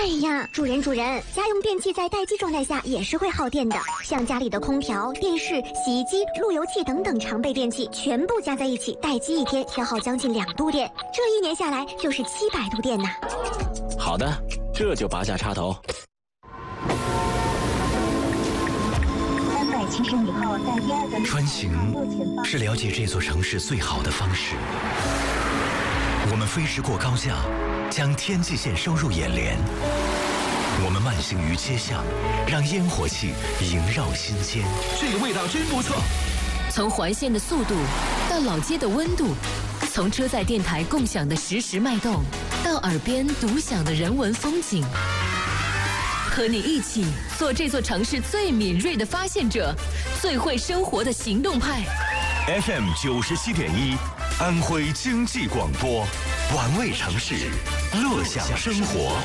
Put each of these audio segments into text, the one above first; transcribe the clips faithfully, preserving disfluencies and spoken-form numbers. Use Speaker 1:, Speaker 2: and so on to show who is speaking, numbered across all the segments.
Speaker 1: 哎呀，主人主人，家用电器在待机状态下也是会耗电的，像家里的空调、电视、洗衣机、路由器等等常备电器，全部加在一起，待机一天消耗将近两度电，这一年下来就是七百度电呢。
Speaker 2: 好的，这就拔下插头。
Speaker 3: 三百七十米后，在第二个
Speaker 4: 穿行是了解这座城市最好的方式。我们飞驰过高架，将天际线收入眼帘。我们慢行于街巷，让烟火气萦绕心间。
Speaker 5: 这个味道真不错。
Speaker 6: 从环线的速度到老街的温度，从车载电台共享的实时脉动，到耳边独享的人文风景，和你一起做这座城市最敏锐的发现者，最会生活的行动派。
Speaker 7: F M 九十七点一，安徽经济广播，玩味城市，乐享生活。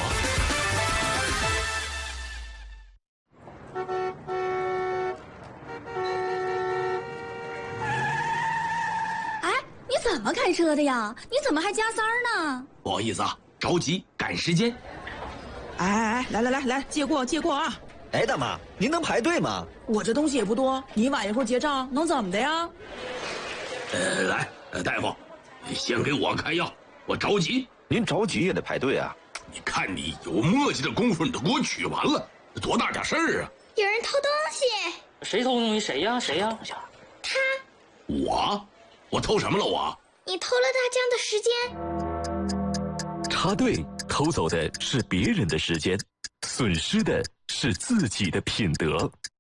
Speaker 8: 哎，你怎么开车的呀？你怎么还加塞儿呢？
Speaker 5: 不好意思啊，着急赶时间。
Speaker 9: 哎哎哎，来来来来，借过借过啊！
Speaker 10: 哎，大妈，您能排队吗？
Speaker 9: 我这东西也不多，你晚一会儿结账能怎么的呀？
Speaker 5: 呃，来，呃，大夫，先给我开药，我着急。
Speaker 10: 您着急也得排队啊！
Speaker 5: 你看你有磨叽的功夫，你都给我取完了，多大点事儿啊！
Speaker 1: 有人偷东西，
Speaker 2: 谁偷东西？谁呀？谁呀？
Speaker 1: 他，
Speaker 5: 我，我偷什么了我？
Speaker 1: 你偷了大江的时间。
Speaker 7: 插队偷走的是别人的时间，损失的是自己的品德。